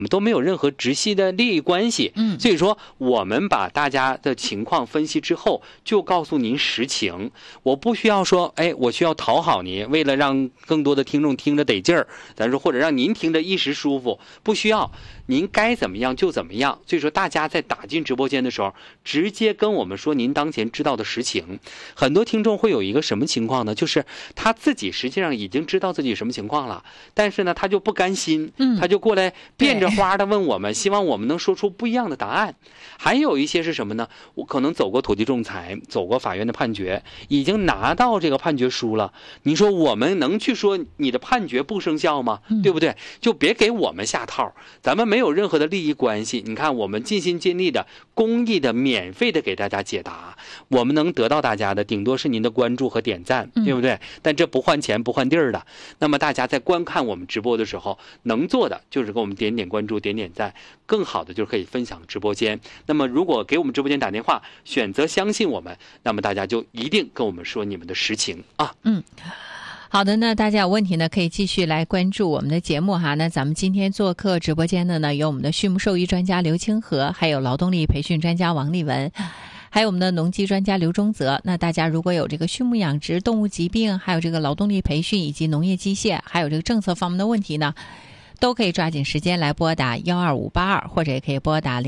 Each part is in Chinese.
们都没有任何直系的利益关系，所以说我们把大家的情况分析之后，就告诉您实情。我不需要说，我需要讨好您，为了让更多的听众听着得劲儿，咱说或者让您听着一时舒服，不需要，您该怎么样就怎么样。所以说，大家在打进直播间的时候，直接跟我们说您当前知道的实情。很多听众会有一个什么情况呢？就是他自己实际上已经知道自己什么情况了，但是呢，他就不甘心，他就过来变着花的问我们，希望我们能说出不一样的答案。还有一些是什么呢？我可能走过土地仲裁，走过法院的判决，已经拿到这个判决书了。你说我们能去说你的判决不生效吗？对不对？就别给我们下套，咱们没有任何的利益关系。你看，我们尽心尽力的、公益的、免费的给大家解答，我们能得到大家的顶多是您的关注和点赞，对不对？但这不换钱不换地儿的。那么大家在观看我们直播的时候，能做的就是给我们点点关注、点点赞，更好的就是可以分享直播间。那么如果给我们直播间打电话，选择相信我们，那么大家就一定跟我们说你们的实情啊。 好的，那大家有问题呢，可以继续来关注我们的节目哈。那咱们今天做客直播间的呢，有我们的畜牧兽医专家刘清河，还有劳动力培训专家王丽文，还有我们的农机专家刘忠泽。那大家如果有这个畜牧养殖、动物疾病，还有这个劳动力培训以及农业机械，还有这个政策方面的问题呢，都可以抓紧时间来拨打12582，或者也可以拨打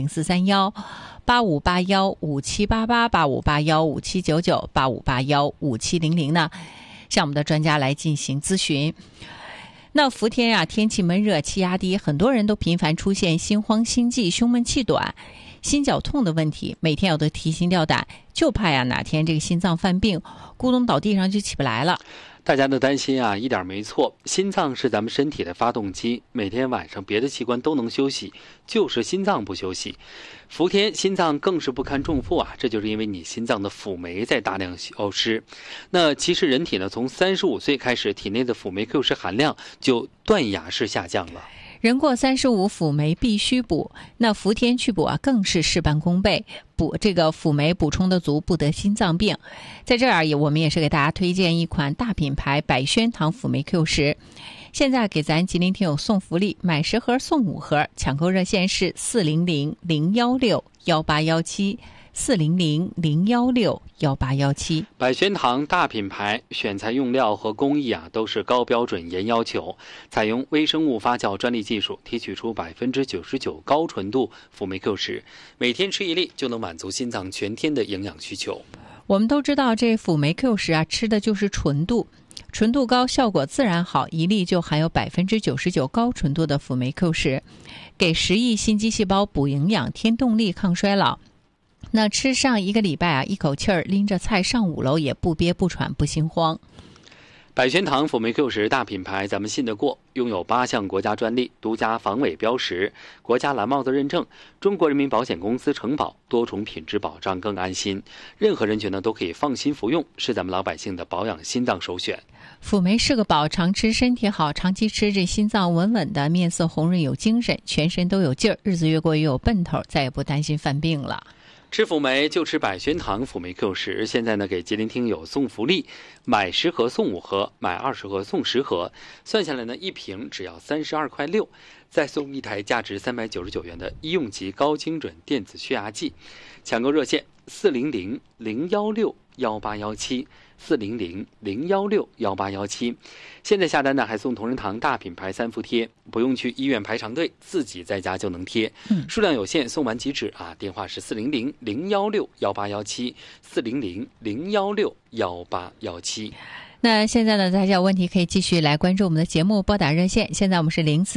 0431858157888581579985815700呢，向我们的专家来进行咨询。那伏天啊，天气闷热，气压低，很多人都频繁出现心慌、心悸、胸闷气短、心绞痛的问题，每天有的提心吊胆，就怕呀哪天这个心脏犯病，咕咚倒地上就起不来了。 大家的担心啊，一点没错。心脏是咱们身体的发动机，每天晚上别的器官都能休息，就是心脏不休息。伏天心脏更是不堪重负啊，这就是因为你心脏的辅酶在大量消失。那其实人体呢，从35岁开始，体内的辅酶 Q10含量就断崖式下降了。 人过35，辅酶必须补。那伏天去补啊，更是事半功倍。补这个辅酶补充的足，不得心脏病。在这儿我们也是给大家推荐一款大品牌百宣堂辅酶 Q10。现在给咱吉林听友送福利，买10盒送5盒，抢购热线是400-016-1817400-016-18117。 百宣堂大品牌，选材用料和工艺啊都是高标准严要求，采用微生物发酵专利技术，提取出99%高纯度辅酶 Q10，每天吃1粒就能满足心脏全天的营养需求。 我们都知道这辅酶 Q10啊，吃的就是纯度。纯度高，效果自然好，1粒就含有99%高纯度的辅酶 Q10，给10亿心肌细胞补营养、添动力、抗衰老。那吃上1个礼拜啊，一口气儿拎着菜上5楼也不憋不喘不心慌。 百宣堂辅酶 Q10大品牌，咱们信得过，拥有8项国家专利、独家防伪标识、国家蓝帽子认证，中国人民保险公司承保，多重品质保障更安心。任何人群呢都可以放心服用，是咱们老百姓的保养心脏首选。 辅酶是个宝，常吃身体好，长期吃这心脏稳稳的，面色红润有精神，全身都有劲儿，日子越过越有奔头，再也不担心犯病了。 吃辅酶就吃百宣堂辅酶 Q10，现在呢给吉林听友送福利，买10盒送5盒，买20盒送10盒，算下来呢1瓶只要32.6块，再送1台价值399元的医用级高精准电子血压计。抢购热线400-016-1817400-016-18117。现在下单呢还送同仁堂大品牌3伏贴，不用去医院排长队，自己在家就能贴，数量有限，送完即止啊！电话是400-016-1817400-016-18117。 那现在呢，大家有问题可以继续来关注我们的节目，拨打热线。现在我们是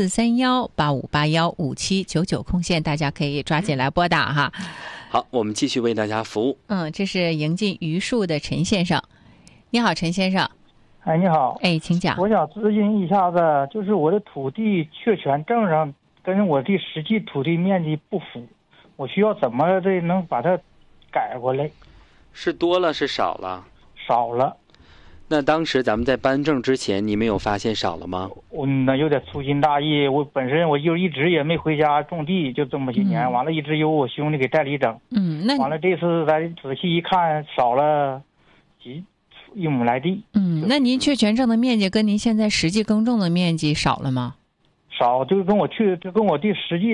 043185815799空线，大家可以抓紧来拨打哈。 好，我们继续为大家服务。 这是迎进榆树的陈先生。你好，陈先生。 哎，你好。 哎，请讲。 我想咨询一下子，就是我的土地确权证上跟我的实际土地面积不符，我需要怎么的能把它改过来？是多了是少了？ 少了。 那当时咱们在颁证之前，你没有发现少了吗？ 那有点粗心大意，我本身我就一直也没回家种地，就这么些年，完了一直由我兄弟给代理整。 那完了这次咱仔细一看，少了1亩来地。 那您确权证的面积跟您现在实际耕种的面积少了吗？ 少，就跟我的实际